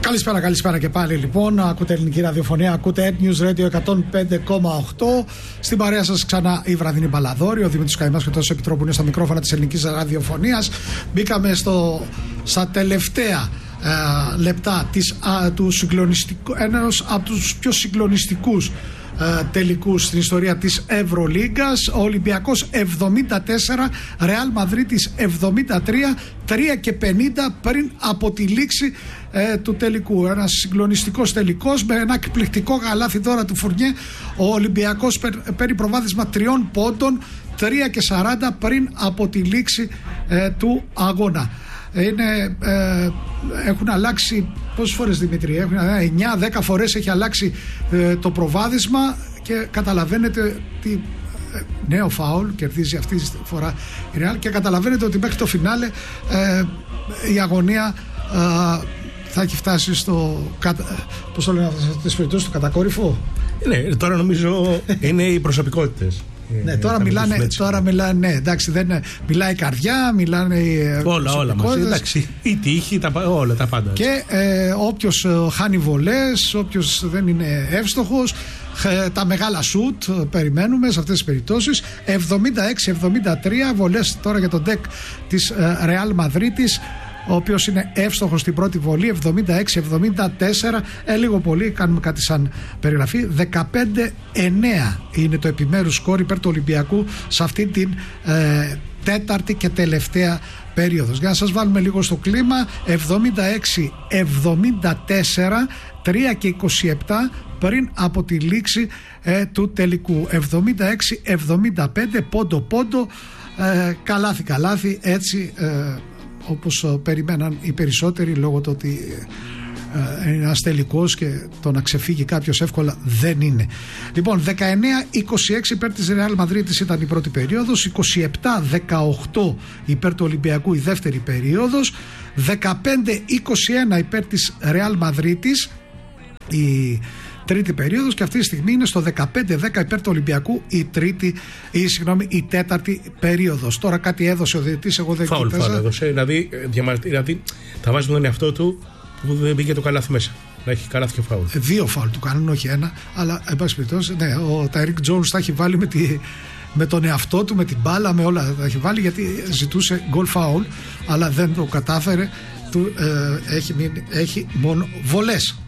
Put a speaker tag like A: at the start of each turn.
A: Καλησπέρα και πάλι λοιπόν. Ακούτε ελληνική ραδιοφωνία, ακούτε News Radio 105,8. Στην παρέα σας ξανά η βραδινή Μπαλαδόρη. Ο Δημήτρης Καημάς και ο Τάσος Επιτρόπου είναι στα μικρόφωνα της ελληνικής ραδιοφωνίας. Μπήκαμε στα τελευταία λεπτά του ενός από τους πιο συγκλονιστικούς τελικούς στην ιστορία της Ευρωλίγκας. Ο Ολυμπιακός 74, Ρεάλ Μαδρίτης 73, 3:50 πριν από τη λήξη του τελικού. Ένας συγκλονιστικός τελικός με ένα εκπληκτικό καλάθι τώρα του Φουρνιέ. Ο Ολυμπιακός παίρνει προβάδισμα 3 πόντων, 3:40 πριν από τη λήξη του αγώνα. Έχουν αλλάξει πόσες φορές, Δημήτρη? 9-10 φορές έχει αλλάξει το προβάδισμα και καταλαβαίνετε τι νέο φάουλ κερδίζει αυτή τη φορά η Real και καταλαβαίνετε ότι μέχρι το φινάλε η αγωνία θα έχει φτάσει στο πώς το λένε αυτές τις περιπτώσεις, στο κατακόρυφο.
B: Ναι, τώρα νομίζω είναι οι προσωπικότητες.
A: Ναι, τώρα μιλάνε, ναι, εντάξει, μιλάει η καρδιά, μιλάνε οι
B: όλα μαζί, εντάξει, η τύχη, όλα τα πάντα.
A: Και όποιος χάνει βολές, όποιος δεν είναι εύστοχος, τα μεγάλα σουτ περιμένουμε σε αυτές τις περιπτώσεις. 76-73 βολές τώρα για τον ντεκ της Ρεάλ Μαδρίτης, ο οποίος είναι εύστοχος στην πρώτη βολή. 76-74, λίγο πολύ, κάνουμε κάτι σαν περιγραφή. 15-9 είναι το επιμέρους σκόρ υπέρ του Ολυμπιακού σε αυτή την τέταρτη και τελευταία περίοδος. Για να σας βάλουμε λίγο στο κλίμα, 76-74, 3:27 πριν από τη λήξη του τελικού. 76-75, πόντο, καλάθι, έτσι όπως περιμέναν οι περισσότεροι, λόγω του ότι είναι ένας τελικός και το να ξεφύγει κάποιος εύκολα δεν είναι. Λοιπόν, 19-26 υπέρ της Ρεάλ Μαδρίτης ήταν η πρώτη περίοδος, 27-18 υπέρ του Ολυμπιακού η δεύτερη περίοδος, 15-21 υπέρ της Ρεάλ Μαδρίτης η τρίτη περίοδος, και αυτή τη στιγμή είναι στο 15-10 υπέρ του Ολυμπιακού η τέταρτη περίοδος. Τώρα κάτι έδωσε ο διαιτητής, εγώ δεν
B: κοίταζα. Φάουλ έδωσε, δηλαδή τα βάζει τον εαυτό του που δεν μπήκε το καλάθι μέσα. Να έχει καλάθι και φάουλ. 2
A: φάουλ του κάνουν, όχι 1, αλλά εν πάση περιπτώσει, ναι, ο Τάιρικ Τζόουνς τα έχει βάλει με τον εαυτό του, με την μπάλα, με όλα τα έχει βάλει, γιατί ζητούσε γκολ φάουλ, αλλά δεν το κατάφερε. Έχει μόνο βολές.